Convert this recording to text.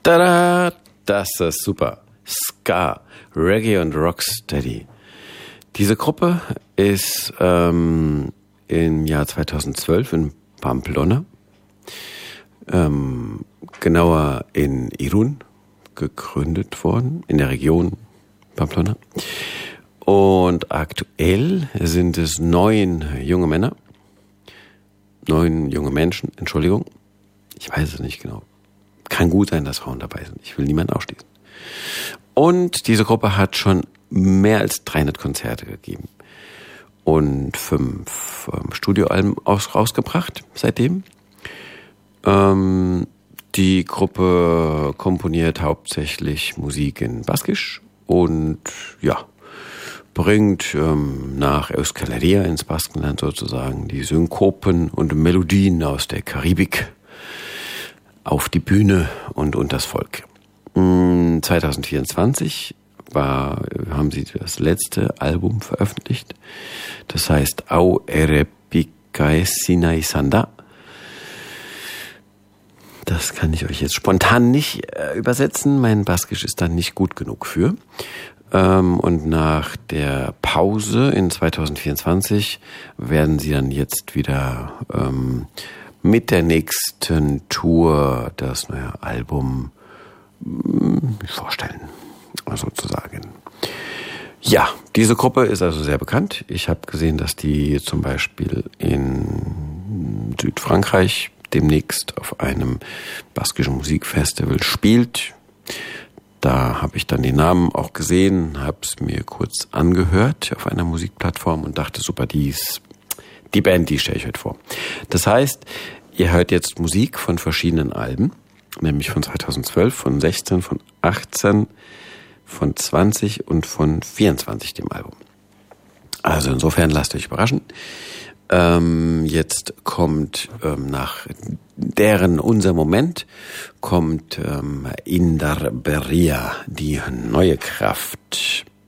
Tada! Das ist super. Ska, Reggae und Rocksteady. Diese Gruppe ist im Jahr 2012 in Pamplona, genauer in Irún, gegründet worden, in der Region Pamplona. Und aktuell sind es 9 junge Menschen, Entschuldigung. Ich weiß es nicht genau. Kann gut sein, dass Frauen dabei sind. Ich will niemanden ausschließen. Und diese Gruppe hat schon mehr als 300 Konzerte gegeben. Und 5 Studioalben rausgebracht seitdem. Die Gruppe komponiert hauptsächlich Musik in Baskisch und ja, bringt nach Euskal Herria ins Baskenland sozusagen die Synkopen und Melodien aus der Karibik auf die Bühne und das Volk. 2024 haben sie das letzte Album veröffentlicht. Das heißt Au Erepikae Sinai Sanda. Das kann ich euch jetzt spontan nicht übersetzen. Mein Baskisch ist da nicht gut genug für. Und nach der Pause in 2024 werden sie dann jetzt wieder mit der nächsten Tour das neue Album vorstellen, sozusagen. Ja, diese Gruppe ist also sehr bekannt. Ich habe gesehen, dass die zum Beispiel in Südfrankreich demnächst auf einem baskischen Musikfestival spielt. Da habe ich dann den Namen auch gesehen, habe es mir kurz angehört auf einer Musikplattform und dachte, super, die Band, die stelle ich heute vor. Das heißt, ihr hört jetzt Musik von verschiedenen Alben, nämlich von 2012, von 16, von 18, von 20 und von 24 dem Album. Also insofern lasst euch überraschen. Jetzt kommt nach deren Unser Moment kommt Indar Beria, die neue Kraft.